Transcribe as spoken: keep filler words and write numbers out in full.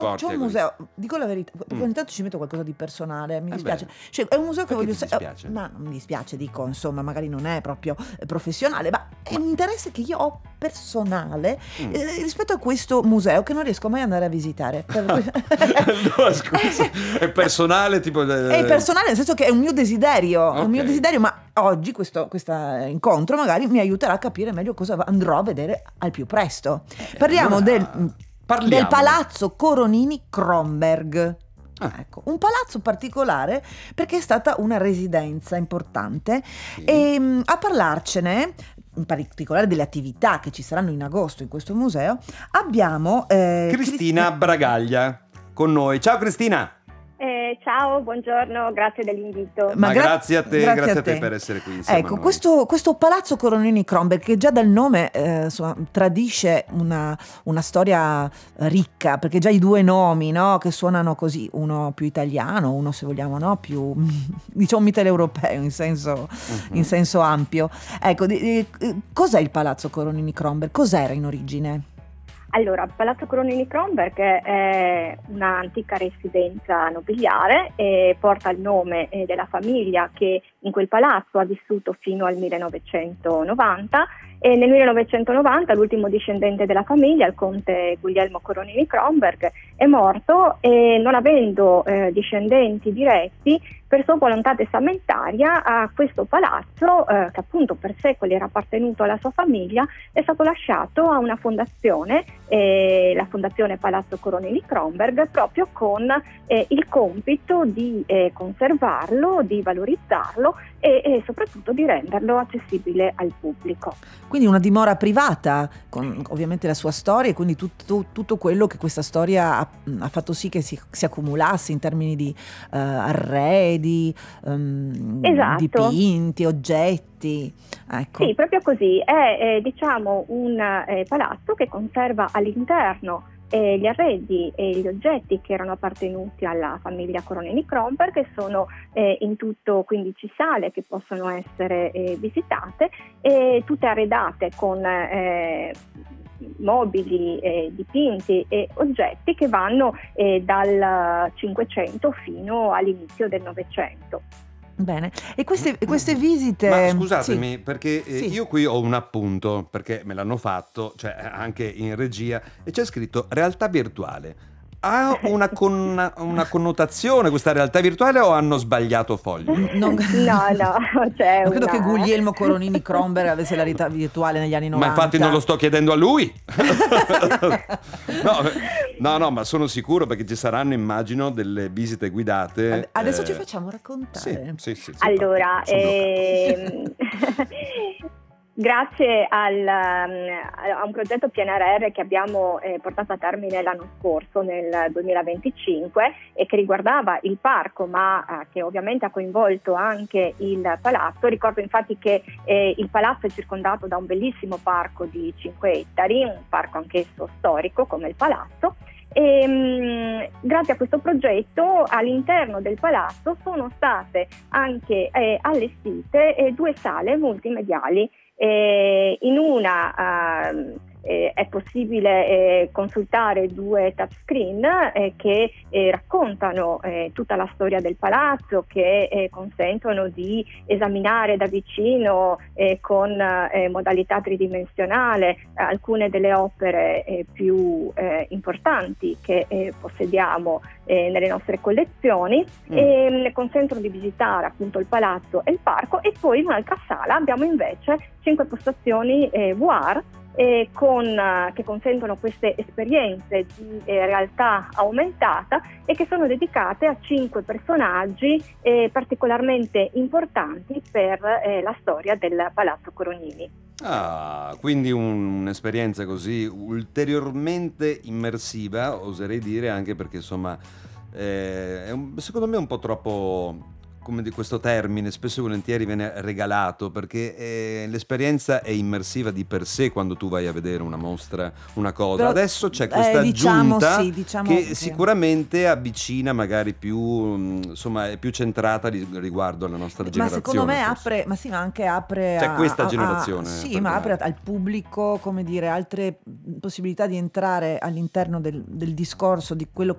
Porti c'è un museo, dico la verità, perché Mm. ogni tanto ci metto qualcosa di personale, mi Eh dispiace. beh. Cioè, è un museo che Perché voglio ti sa- dispiace? ma non mi dispiace, dico, insomma, magari non è proprio eh, professionale, ma è Ma- un interesse che io ho personale Mm. eh, rispetto a questo museo che non riesco mai ad andare a visitare. Per- No, scusa, è personale, tipo. È personale nel senso che è un mio desiderio, è un mio Ok. desiderio, ma oggi questo questa incontro magari mi aiuterà a capire meglio cosa va- andrò a vedere al più presto. Parliamo allora, del, parliamone. del Palazzo Coronini Kronberg. Ah. Ecco, un palazzo particolare perché è stata una residenza importante Sì. e mh, a parlarcene, in particolare delle attività che ci saranno in agosto in questo museo, abbiamo eh, Cristina Cristi- Bragaglia con noi. Ciao Cristina. Eh, ciao, buongiorno, grazie dell'invito. Ma gra- grazie a te, grazie a te per essere qui insieme a Ecco, noi. questo, questo palazzo Coronini Kronberg, che già dal nome eh, insomma, tradisce una, una storia ricca, perché già i due nomi, no, che suonano così, uno più italiano, uno se vogliamo, no, più diciamo mitteleuropeo in senso, Mhm. in senso ampio. Ecco, di- di- cos'è il palazzo Coronini Kronberg? Cos'era in origine? Allora, Palazzo Coronini Kronberg è un'antica residenza nobiliare e porta il nome eh, della famiglia che in quel palazzo ha vissuto fino al millenovecentonovanta e nel millenovecentonovanta l'ultimo discendente della famiglia, il conte Guglielmo Coronini Kronberg, è morto e non avendo eh, discendenti diretti per sua volontà testamentaria a questo palazzo eh, che appunto per secoli era appartenuto alla sua famiglia è stato lasciato a una fondazione, eh, la fondazione Palazzo Coronini Kronberg, proprio con eh, il compito di eh, conservarlo, di valorizzarlo e, e soprattutto di renderlo accessibile al pubblico. Quindi una dimora privata, con ovviamente la sua storia e quindi tutto, tutto quello che questa storia ha, ha fatto sì che si, si accumulasse in termini di eh, arredi, ehm, Esatto. dipinti, oggetti. Ecco. Sì, proprio così. È eh, diciamo un eh, palazzo che conserva all'interno eh, gli arredi e gli oggetti che erano appartenuti alla famiglia Coronini Kronberg, che sono eh, in tutto quindici sale che possono essere eh, visitate, e tutte arredate con eh, mobili, eh, dipinti e oggetti che vanno eh, dal Cinquecento fino all'inizio del Novecento. Bene. E queste, queste visite... Ma scusatemi, Sì. perché eh, Sì. io qui ho un appunto, perché me l'hanno fatto, cioè anche in regia, e c'è scritto realtà virtuale. Ha una, con- una connotazione questa realtà virtuale o hanno sbagliato fogli? Non, No, no, c'è non credo una... che Guglielmo Coronini Kronberg avesse la realtà virtuale negli anni novanta. Ma infatti non lo sto chiedendo a lui. no, no, no, ma sono sicuro perché ci saranno, immagino, delle visite guidate. Adesso eh, ci facciamo raccontare. Sì, sì, sì, sì, Allora, sono bloccato. ehm, grazie al, um, a un progetto P N R R che abbiamo eh, portato a termine l'anno scorso, nel duemilaventicinque, e che riguardava il parco, ma eh, che ovviamente ha coinvolto anche il palazzo. Ricordo infatti che eh, il palazzo è circondato da un bellissimo parco di cinque ettari, un parco anch'esso storico come il palazzo. E, mh, grazie a questo progetto all'interno del palazzo sono state anche eh, allestite eh, due sale multimediali. Eh, in una uh, eh, è possibile eh, consultare due touchscreen eh, che eh, raccontano eh, tutta la storia del palazzo, che eh, consentono di esaminare da vicino eh, con eh, modalità tridimensionale alcune delle opere eh, più eh, importanti che eh, possediamo eh, nelle nostre collezioni, Mm. e consentono di visitare appunto il palazzo e il parco. E poi in un'altra sala abbiamo invece cinque postazioni eh, V R eh, con, eh, che consentono queste esperienze di eh, realtà aumentata e che sono dedicate a cinque personaggi eh, particolarmente importanti per eh, la storia del Palazzo Coronini. Ah, quindi un- un'esperienza così ulteriormente immersiva, oserei dire, anche perché insomma eh, è un- secondo me un po' troppo, come di questo termine, spesso e volentieri viene regalato, perché eh, l'esperienza è immersiva di per sé quando tu vai a vedere una mostra, una cosa. Però, Adesso c'è eh, questa diciamo aggiunta sì, diciamo che sì. sicuramente avvicina, magari più, mh, insomma, è più centrata ri- riguardo alla nostra Ma generazione. secondo me forse. apre, ma sì, ma anche apre Cioè, a, questa a- a- generazione, sì, per ma apre dire. al pubblico, come dire, altre possibilità di entrare all'interno del, del discorso di quello